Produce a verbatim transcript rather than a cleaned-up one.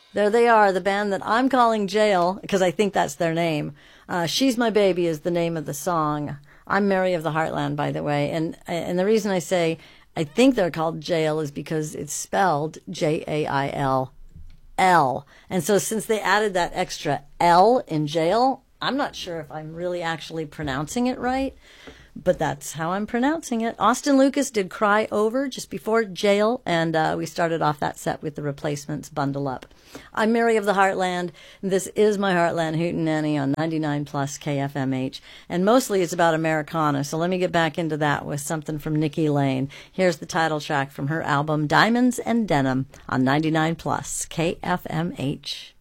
There they are, the band that I'm calling Jail, because I think that's their name. Uh, She's My Baby is the name of the song. I'm Mary of the Heartland, by the way. And and the reason I say I think they're called Jail is because it's spelled J A I L L. And so since they added that extra L in jail, I'm not sure if I'm really actually pronouncing it right, but that's how I'm pronouncing it. Austin Lucas did Cry Over just before Jail, and uh, we started off that set with the Replacements, Bundle Up. I'm Mary of the Heartland, and this is my Heartland Hootenanny on ninety-nine plus K F M H, and mostly it's about Americana, so let me get back into that with something from Nikki Lane. Here's the title track from her album Diamonds and Denim on ninety-nine plus K F M H.